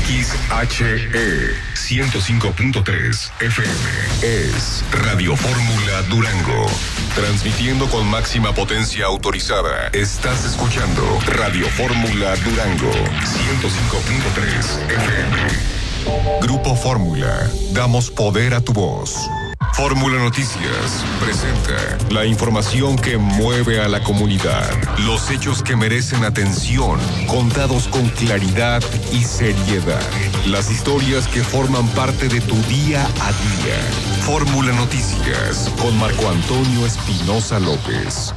XHE 105.3 FM es Radio Fórmula Durango. Transmitiendo con máxima potencia autorizada. Estás escuchando Radio Fórmula Durango 105.3 FM. Grupo Fórmula. Damos poder a tu voz. Fórmula Noticias presenta la información que mueve a la comunidad, los hechos que merecen atención, contados con claridad y seriedad, las historias que forman parte de tu día a día. Fórmula Noticias con Marco Antonio Espinosa López.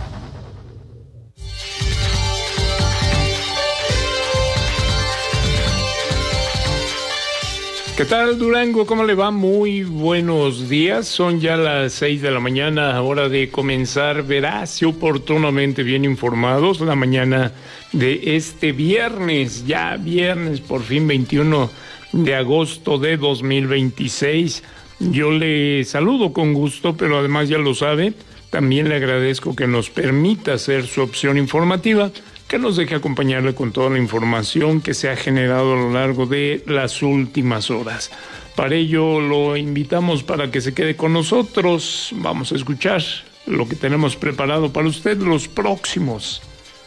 ¿Qué tal, Durango? ¿Cómo le va? Muy buenos días. Son ya las 6 de la mañana, hora de comenzar veraz y oportunamente bien informados la mañana de este viernes, ya viernes, por fin 21 de agosto de 2026. Yo le saludo con gusto, pero además ya lo sabe, también le agradezco que nos permita ser su opción informativa, que nos deje acompañarle con toda la información que se ha generado a lo largo de las últimas horas. Para ello lo invitamos para que se quede con nosotros. Vamos a escuchar lo que tenemos preparado para usted los próximos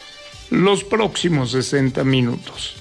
60 minutos.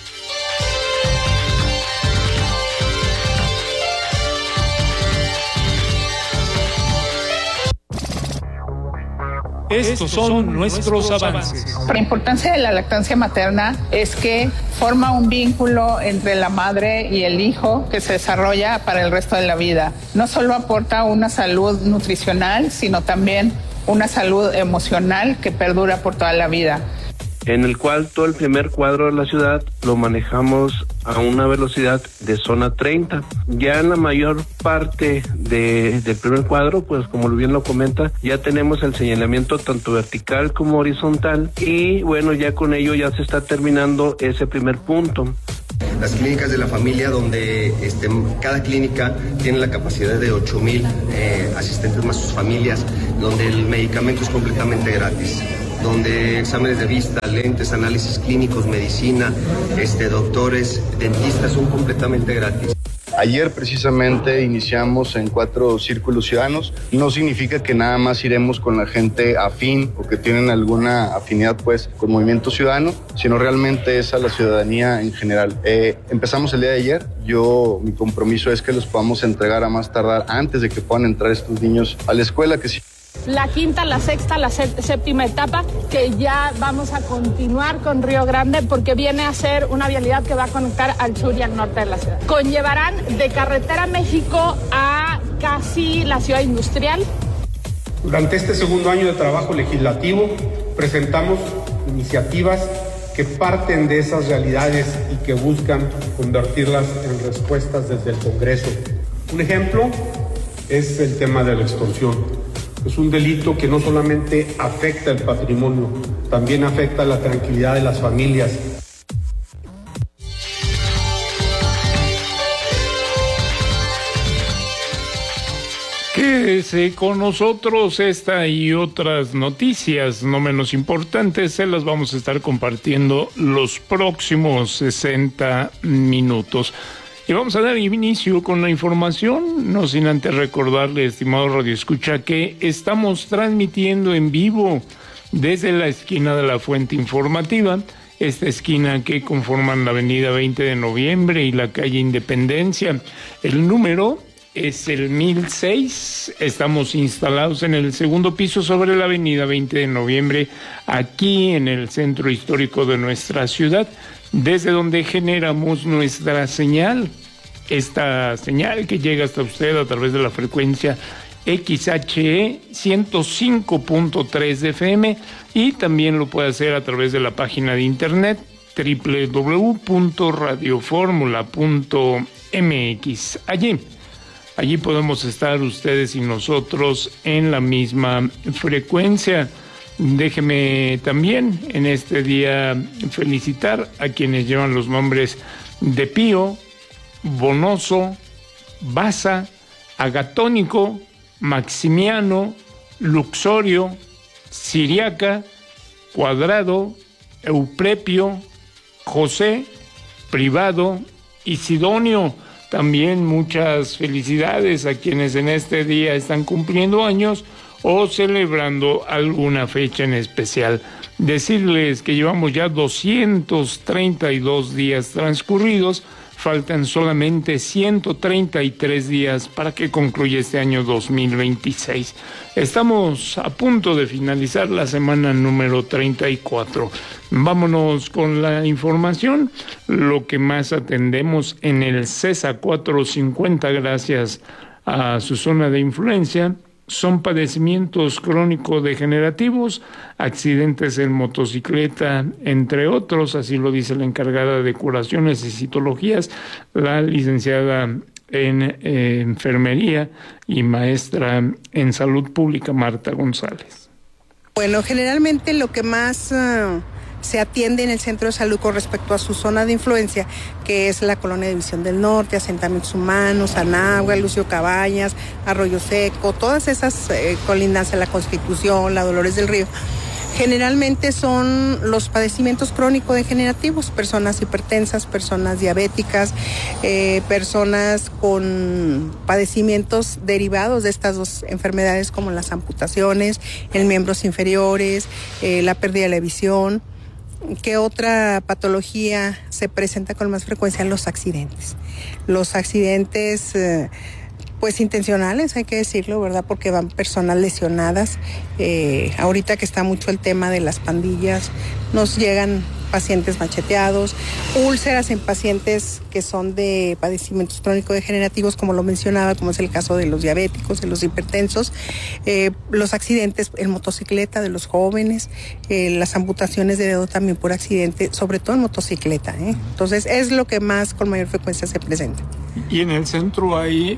Estos son nuestros avances. La importancia de la lactancia materna es que forma un vínculo entre la madre y el hijo que se desarrolla para el resto de la vida. No solo aporta una salud nutricional, sino también una salud emocional que perdura por toda la vida. En el cual todo el primer cuadro de la ciudad lo manejamos a una velocidad de zona 30. Ya en la mayor parte del primer cuadro, pues como bien lo comenta, ya tenemos el señalamiento tanto vertical como horizontal y bueno, ya con ello ya se está terminando ese primer punto. Las clínicas de la familia, donde cada clínica tiene la capacidad de 8,000 asistentes más sus familias, donde el medicamento es completamente gratis, donde exámenes de vista, lentes, análisis clínicos, medicina, doctores, dentistas son completamente gratis. Ayer precisamente iniciamos en 4 círculos ciudadanos. No significa que nada más iremos con la gente afín o que tienen alguna afinidad pues con Movimiento Ciudadano, sino realmente es a la ciudadanía en general. Empezamos el día de ayer. Mi compromiso es que los podamos entregar a más tardar antes de que puedan entrar estos niños a la escuela, que sí. La quinta, la sexta, la séptima etapa, que ya vamos a continuar con Río Grande porque viene a ser una vialidad que va a conectar al sur y al norte de la ciudad. Conllevarán de Carretera México a casi la ciudad industrial. Durante este segundo año de trabajo legislativo presentamos iniciativas que parten de esas realidades y que buscan convertirlas en respuestas desde el Congreso. Un ejemplo es el tema de la extorsión. Es un delito que no solamente afecta el patrimonio, también afecta la tranquilidad de las familias. Quédese con nosotros, esta y otras noticias no menos importantes se las vamos a estar compartiendo los próximos 60 minutos. Y vamos a dar inicio con la información, no sin antes recordarle, estimado radioescucha, que estamos transmitiendo en vivo desde la esquina de la Fuente Informativa, esta esquina que conforman la avenida 20 de noviembre y la calle Independencia. El número es el 1006, estamos instalados en el segundo piso sobre la avenida 20 de noviembre, aquí en el centro histórico de nuestra ciudad, desde donde generamos nuestra señal, esta señal que llega hasta usted a través de la frecuencia XHE 105.3 de FM y también lo puede hacer a través de la página de internet www.radioformula.mx. Allí podemos estar ustedes y nosotros en la misma frecuencia. Déjeme también en este día felicitar a quienes llevan los nombres de Pío, Bonoso, Baza, Agatónico, Maximiano, Luxorio, Siriaca, Cuadrado, Euprepio, José, Privado, y Sidonio. También muchas felicidades a quienes en este día están cumpliendo años o celebrando alguna fecha en especial. Decirles que llevamos ya 232 días transcurridos, faltan solamente 133 días para que concluya este año 2026. Estamos a punto de finalizar la semana número 34. Vámonos con la información. Lo que más atendemos en el CESA 450, gracias a su zona de influencia, son padecimientos crónico-degenerativos, accidentes en motocicleta, entre otros, así lo dice la encargada de curaciones y citologías, la licenciada en enfermería y maestra en salud pública, Marta González. Bueno, generalmente lo que más se atiende en el centro de salud con respecto a su zona de influencia, que es la Colonia División del Norte, Asentamientos Humanos, Anagua, Lucio Cabañas, Arroyo Seco, todas esas colindancias, la Constitución, la Dolores del Río. Generalmente son los padecimientos crónico-degenerativos, personas hipertensas, personas diabéticas, personas con padecimientos derivados de estas dos enfermedades, como las amputaciones en miembros inferiores, la pérdida de la visión. ¿Qué otra patología se presenta con más frecuencia? Los accidentes. Los accidentes, pues intencionales, hay que decirlo, ¿verdad? Porque van personas lesionadas. Ahorita que está mucho el tema de las pandillas, nos llegan pacientes macheteados, úlceras en pacientes que son de padecimientos crónico-degenerativos, como lo mencionaba, como es el caso de los diabéticos, de los hipertensos, los accidentes en motocicleta de los jóvenes, las amputaciones de dedo también por accidente, sobre todo en motocicleta, Entonces es lo que más con mayor frecuencia se presenta. Y en el centro hay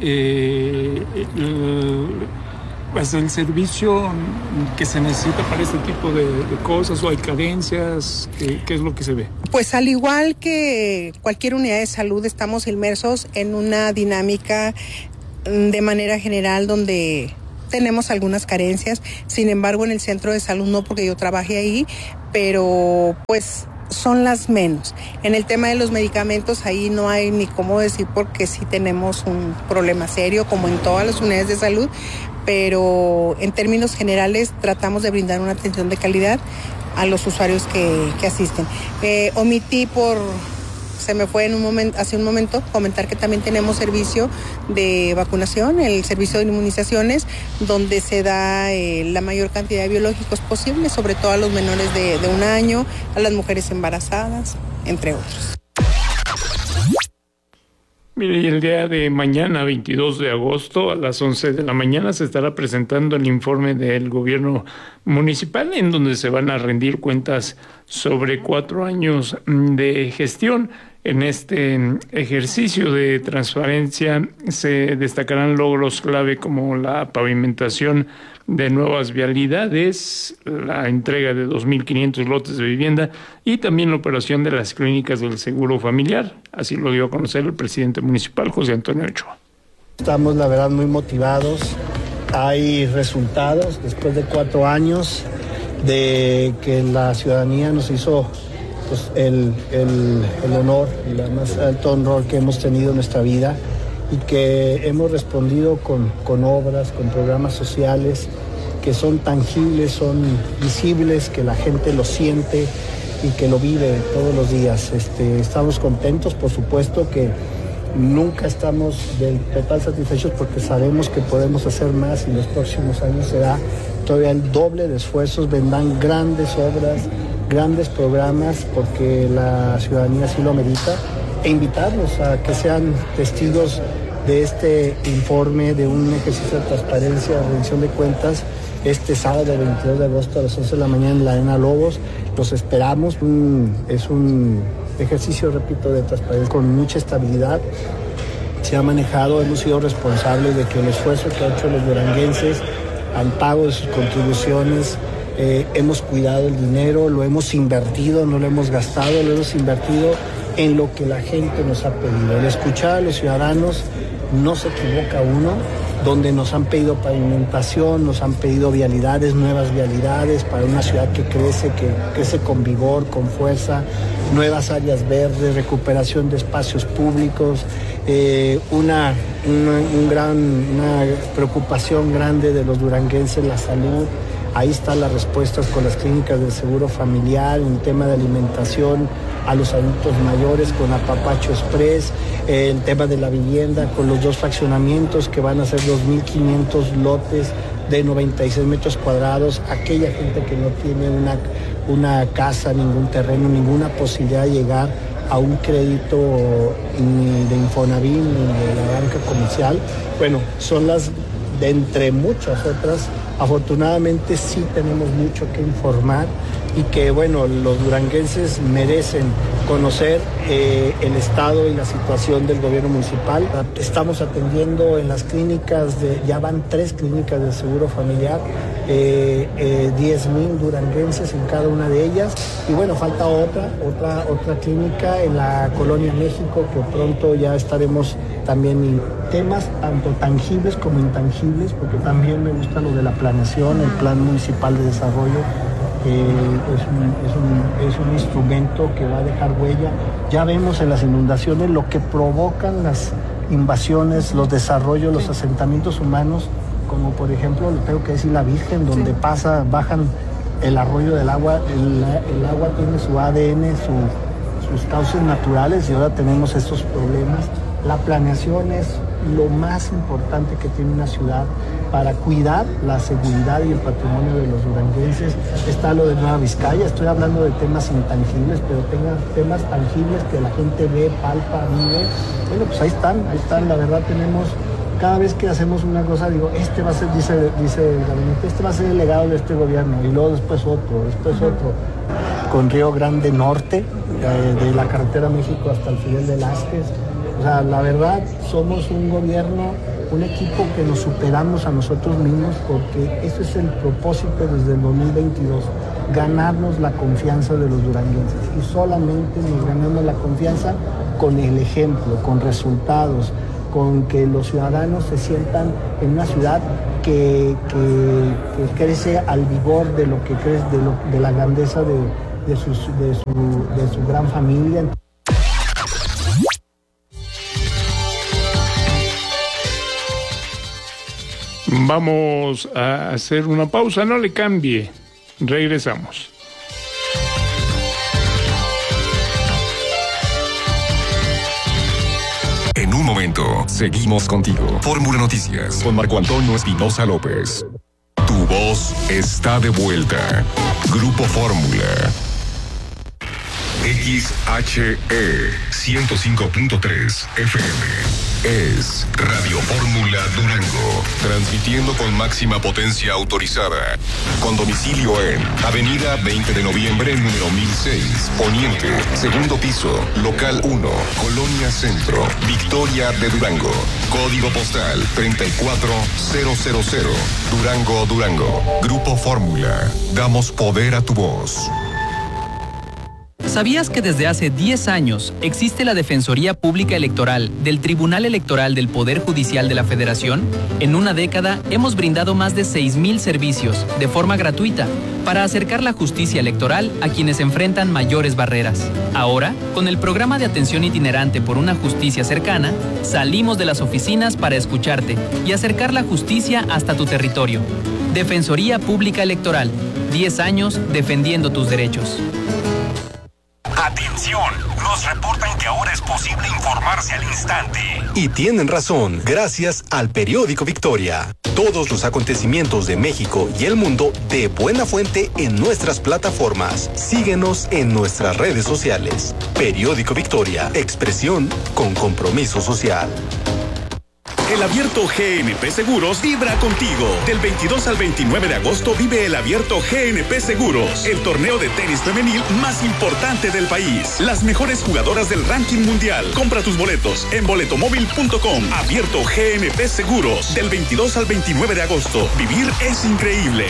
pues el servicio que se necesita para este tipo de cosas, o hay carencias, ¿qué es lo que se ve? Pues al igual que cualquier unidad de salud, estamos inmersos en una dinámica de manera general donde tenemos algunas carencias. Sin embargo, en el centro de salud no, porque yo trabajé ahí, pero pues son las menos. En el tema de los medicamentos, ahí no hay ni cómo decir, porque sí tenemos un problema serio, como en todas las unidades de salud, pero en términos generales tratamos de brindar una atención de calidad a los usuarios que asisten. Omití se me fue hace un momento comentar que también tenemos servicio de vacunación, el servicio de inmunizaciones, donde se da la mayor cantidad de biológicos posible, sobre todo a los menores de 1 año, a las mujeres embarazadas, entre otros. Mire, y el día de mañana, 22 de agosto, a las 11 de la mañana, se estará presentando el informe del gobierno municipal, en donde se van a rendir cuentas sobre 4 años de gestión. En este ejercicio de transparencia se destacarán logros clave como la pavimentación de nuevas vialidades, la entrega de 2.500 lotes de vivienda y también la operación de las clínicas del Seguro Familiar. Así lo dio a conocer el presidente municipal, José Antonio Ochoa. Estamos, la verdad, muy motivados. Hay resultados después de 4 años de que la ciudadanía nos hizo pues, el honor, el más alto honor que hemos tenido en nuestra vida, y que hemos respondido con obras, con programas sociales que son tangibles, son visibles, que la gente lo siente y que lo vive todos los días. Estamos contentos, por supuesto que nunca estamos del total satisfechos, porque sabemos que podemos hacer más, y en los próximos años será todavía el doble de esfuerzos, vendrán grandes obras, grandes programas, porque la ciudadanía sí lo amerita, e invitarlos a que sean testigos de este informe, de un ejercicio de transparencia, de rendición de cuentas, este sábado 22 de agosto a las 11 de la mañana en la Arena Lobos. Los esperamos. Es un ejercicio, repito, de transparencia con mucha estabilidad. Se ha manejado, hemos sido responsables de que el esfuerzo que han hecho los duranguenses al pago de sus contribuciones, hemos cuidado el dinero, lo hemos invertido, no lo hemos gastado, lo hemos invertido en lo que la gente nos ha pedido. El escuchar a los ciudadanos, no se equivoca uno, donde nos han pedido pavimentación, nos han pedido vialidades, nuevas vialidades para una ciudad que crece con vigor, con fuerza, nuevas áreas verdes, recuperación de espacios públicos, una preocupación grande de los duranguenses, la salud. Ahí están las respuestas con las clínicas del seguro familiar, en tema de alimentación a los adultos mayores con Apapacho Express, el tema de la vivienda con los 2 fraccionamientos que van a ser 2.500 lotes de 96 metros cuadrados. Aquella gente que no tiene una casa, ningún terreno, ninguna posibilidad de llegar a un crédito ni de Infonavit ni de la banca comercial, bueno, son las de entre muchas otras. Afortunadamente sí tenemos mucho que informar y que, bueno, los duranguenses merecen conocer el estado y la situación del gobierno municipal. Estamos atendiendo en las clínicas, ya van 3 clínicas de seguro familiar, 10,000 duranguenses en cada una de ellas. Y bueno, falta otra clínica en la Colonia México, que pronto ya estaremos también en temas tanto tangibles como intangibles, porque también me gusta lo de la planeación, el Plan Municipal de Desarrollo. Es un instrumento que va a dejar huella. Ya vemos en las inundaciones lo que provocan las invasiones, los desarrollos, los asentamientos humanos, como por ejemplo, tengo que decir, la Virgen, donde bajan el arroyo del agua, el agua tiene su ADN, sus cauces naturales, y ahora tenemos estos problemas. La planeación es lo más importante que tiene una ciudad para cuidar la seguridad y el patrimonio de los duranguenses. Está lo de Nueva Vizcaya, estoy hablando de temas intangibles, pero temas tangibles que la gente ve, palpa, vive. Bueno, pues ahí están, la verdad tenemos, cada vez que hacemos una cosa, digo, este va a ser, dice el gabinete, este va a ser el legado de este gobierno, y luego después otro. Con Río Grande Norte, de la carretera México hasta el Fidel Velázquez. O sea, la verdad, somos un gobierno, un equipo que nos superamos a nosotros mismos, porque ese es el propósito desde el 2022, ganarnos la confianza de los duranguenses. Y solamente nos ganamos la confianza con el ejemplo, con resultados, con que los ciudadanos se sientan en una ciudad que crece al vigor de lo que crece, de la grandeza de su gran familia. Vamos a hacer una pausa, no le cambie, regresamos. En un momento, seguimos contigo. Fórmula Noticias con Marco Antonio Espinosa López. Tu voz está de vuelta. Grupo Fórmula. XHE 105.3 FM. Es Radio Fórmula Durango, transmitiendo con máxima potencia autorizada. Con domicilio en Avenida 20 de Noviembre, número 1006, Poniente, segundo piso, local 1, Colonia Centro, Victoria de Durango. Código postal 34000, Durango, Durango. Grupo Fórmula, damos poder a tu voz. ¿Sabías que desde hace 10 años existe la Defensoría Pública Electoral del Tribunal Electoral del Poder Judicial de la Federación? En una década hemos brindado más de 6,000 servicios de forma gratuita para acercar la justicia electoral a quienes enfrentan mayores barreras. Ahora, con el programa de atención itinerante por una justicia cercana, salimos de las oficinas para escucharte y acercar la justicia hasta tu territorio. Defensoría Pública Electoral, 10 años defendiendo tus derechos. ¡Atención! Nos reportan que ahora es posible informarse al instante. Y tienen razón, gracias al periódico Victoria. Todos los acontecimientos de México y el mundo de buena fuente en nuestras plataformas. Síguenos en nuestras redes sociales. Periódico Victoria, expresión con compromiso social. El Abierto GNP Seguros vibra contigo. Del 22 al 29 de agosto vive el Abierto GNP Seguros, el torneo de tenis femenil más importante del país. Las mejores jugadoras del ranking mundial. Compra tus boletos en boletomóvil.com. Abierto GNP Seguros, del 22 al 29 de agosto. Vivir es increíble.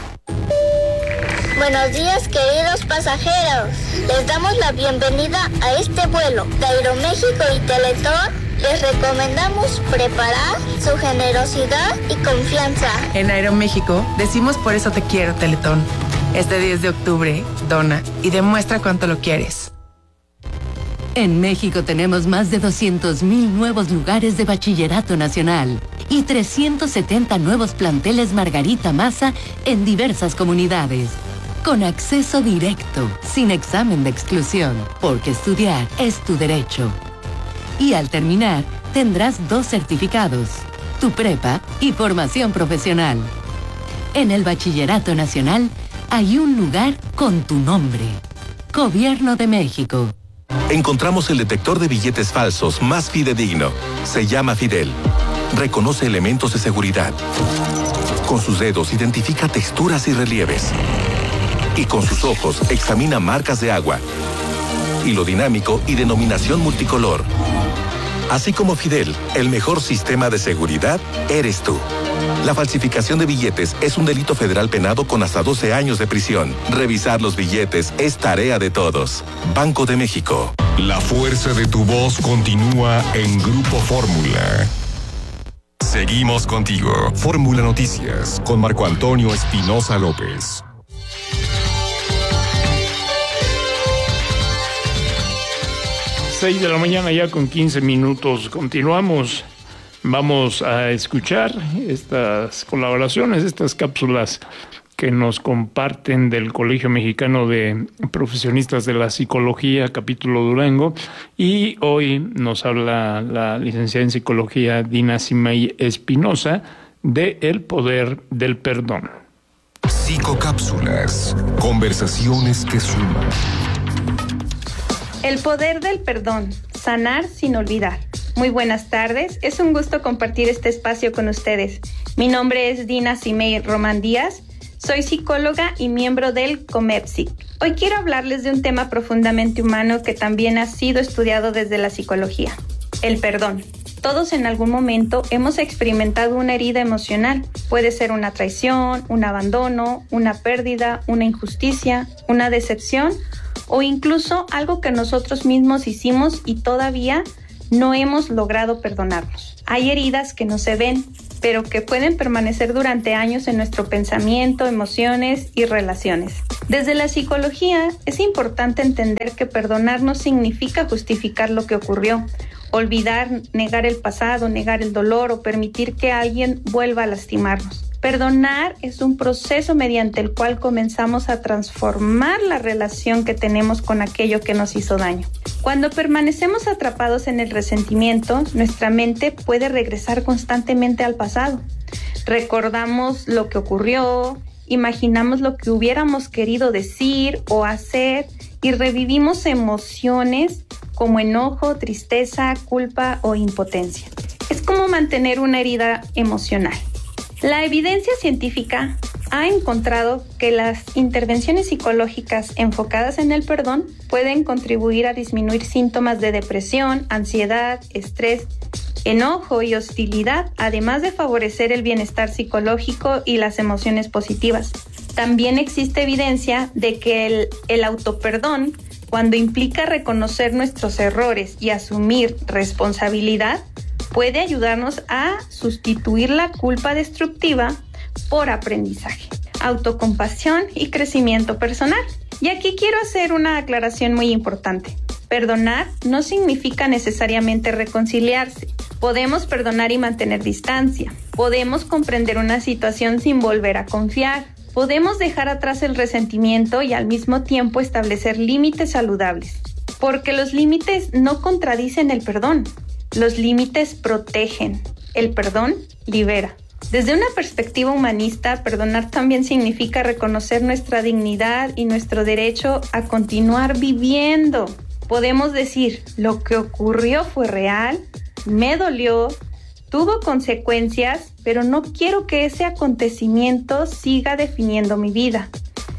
Buenos días, queridos pasajeros. Les damos la bienvenida a este vuelo de Aeroméxico y Teletón. Les recomendamos preparar su generosidad y confianza. En Aeroméxico decimos por eso te quiero, Teletón. Este 10 de octubre, dona y demuestra cuánto lo quieres. En México tenemos más de 200,000 nuevos lugares de bachillerato nacional y 370 nuevos planteles Margarita Maza en diversas comunidades. Con acceso directo, sin examen de exclusión, porque estudiar es tu derecho. Y al terminar, tendrás 2 certificados, tu prepa y formación profesional. En el Bachillerato Nacional hay un lugar con tu nombre. Gobierno de México. Encontramos el detector de billetes falsos más fidedigno. Se llama Fidel. Reconoce elementos de seguridad. Con sus dedos identifica texturas y relieves. Y con sus ojos examina marcas de agua, hilo dinámico y denominación multicolor. Así como Fidel, el mejor sistema de seguridad eres tú. La falsificación de billetes es un delito federal penado con hasta 12 años de prisión. Revisar los billetes es tarea de todos. Banco de México. La fuerza de tu voz continúa en Grupo Fórmula. Seguimos contigo. Fórmula Noticias con Marco Antonio Espinosa López. 6 de la mañana ya con 15 minutos. Continuamos. Vamos a escuchar estas colaboraciones, estas cápsulas que nos comparten del Colegio Mexicano de Profesionistas de la Psicología, capítulo Durango. Y hoy nos habla la licenciada en Psicología Dina Simay Espinosa de El Poder del Perdón. Psicocápsulas, conversaciones que suman. El poder del perdón, sanar sin olvidar. Muy buenas tardes, es un gusto compartir este espacio con ustedes. Mi nombre es Dina Simay Román Díaz, soy psicóloga y miembro del COMEPSIC. Hoy quiero hablarles de un tema profundamente humano que también ha sido estudiado desde la psicología, el perdón. Todos en algún momento hemos experimentado una herida emocional. Puede ser una traición, un abandono, una pérdida, una injusticia, una decepción o incluso algo que nosotros mismos hicimos y todavía no hemos logrado perdonarnos. Hay heridas que no se ven, pero que pueden permanecer durante años en nuestro pensamiento, emociones y relaciones. Desde la psicología es importante entender que perdonar no significa justificar lo que ocurrió, olvidar, negar el pasado, negar el dolor o permitir que alguien vuelva a lastimarnos. Perdonar es un proceso mediante el cual comenzamos a transformar la relación que tenemos con aquello que nos hizo daño. Cuando permanecemos atrapados en el resentimiento, nuestra mente puede regresar constantemente al pasado. Recordamos lo que ocurrió, imaginamos lo que hubiéramos querido decir o hacer y revivimos emociones como enojo, tristeza, culpa o impotencia. Es como mantener una herida emocional. La evidencia científica ha encontrado que las intervenciones psicológicas enfocadas en el perdón pueden contribuir a disminuir síntomas de depresión, ansiedad, estrés, enojo y hostilidad, además de favorecer el bienestar psicológico y las emociones positivas. También existe evidencia de que el autoperdón, cuando implica reconocer nuestros errores y asumir responsabilidad, puede ayudarnos a sustituir la culpa destructiva por aprendizaje, autocompasión y crecimiento personal. Y aquí quiero hacer una aclaración muy importante. Perdonar no significa necesariamente reconciliarse. Podemos perdonar y mantener distancia. Podemos comprender una situación sin volver a confiar. Podemos dejar atrás el resentimiento y al mismo tiempo establecer límites saludables. Porque los límites no contradicen el perdón. Los límites protegen. El perdón libera. Desde una perspectiva humanista, perdonar también significa reconocer nuestra dignidad y nuestro derecho a continuar viviendo. Podemos decir, lo que ocurrió fue real, me dolió, tuvo consecuencias, pero no quiero que ese acontecimiento siga definiendo mi vida.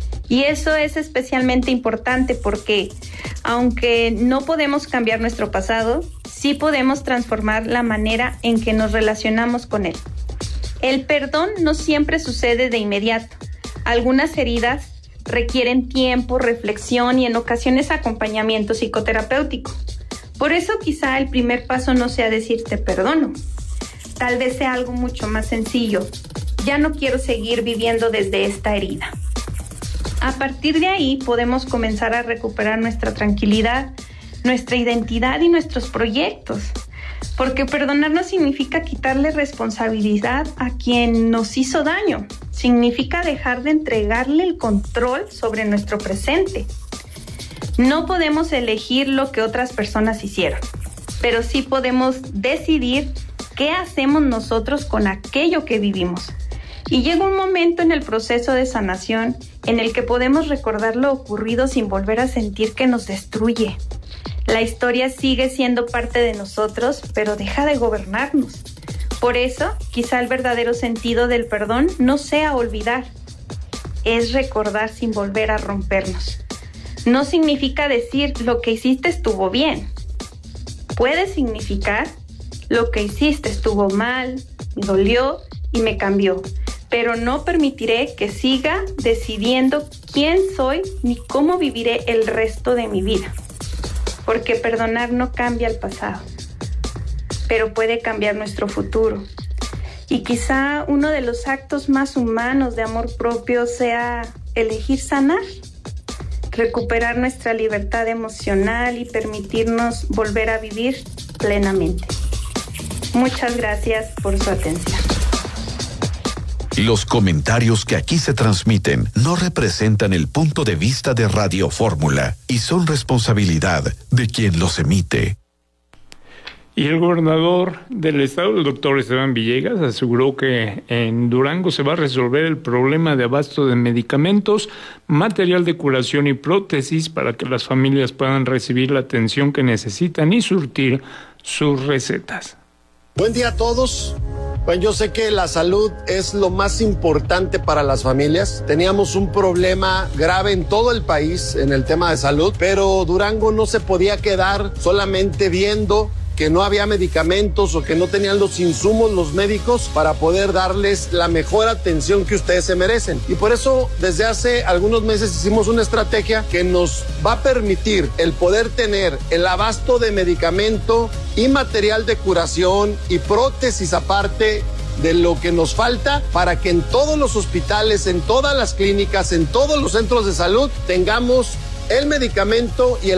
Y eso es especialmente importante porque, aunque no podemos cambiar nuestro pasado, sí podemos transformar la manera en que nos relacionamos con él. El perdón no siempre sucede de inmediato. Algunas heridas requieren tiempo, reflexión y en ocasiones acompañamiento psicoterapéutico. Por eso quizá el primer paso no sea decir te perdono. Tal vez sea algo mucho más sencillo. Ya no quiero seguir viviendo desde esta herida. A partir de ahí podemos comenzar a recuperar nuestra tranquilidad, nuestra identidad y nuestros proyectos. Porque perdonar no significa quitarle responsabilidad a quien nos hizo daño. Significa dejar de entregarle el control sobre nuestro presente. No podemos elegir lo que otras personas hicieron, pero sí podemos decidir qué hacemos nosotros con aquello que vivimos. Y llega un momento en el proceso de sanación en el que podemos recordar lo ocurrido sin volver a sentir que nos destruye. La historia sigue siendo parte de nosotros, pero deja de gobernarnos. Por eso, quizá el verdadero sentido del perdón no sea olvidar, es recordar sin volver a rompernos. No significa decir lo que hiciste estuvo bien. Puede significar lo que hiciste estuvo mal, me dolió y me cambió. Pero no permitiré que siga decidiendo quién soy ni cómo viviré el resto de mi vida. Porque perdonar no cambia el pasado, pero puede cambiar nuestro futuro. Y quizá uno de los actos más humanos de amor propio sea elegir sanar, recuperar nuestra libertad emocional y permitirnos volver a vivir plenamente. Muchas gracias por su atención. Los comentarios que aquí se transmiten no representan el punto de vista de Radio Fórmula y son responsabilidad de quien los emite. Y el gobernador del estado, el doctor Esteban Villegas, aseguró que en Durango se va a resolver el problema de abasto de medicamentos, material de curación y prótesis para que las familias puedan recibir la atención que necesitan y surtir sus recetas. Buen día a todos. Bueno, yo sé que la salud es lo más importante para las familias. Teníamos un problema grave en todo el país en el tema de salud, pero Durango no se podía quedar solamente viendo que no había medicamentos o que no tenían los insumos los médicos para poder darles la mejor atención que ustedes se merecen. Y por eso desde hace algunos meses hicimos una estrategia que nos va a permitir el poder tener el abasto de medicamento y material de curación y prótesis aparte de lo que nos falta para que en todos los hospitales, en todas las clínicas, en todos los centros de salud tengamos el medicamento y el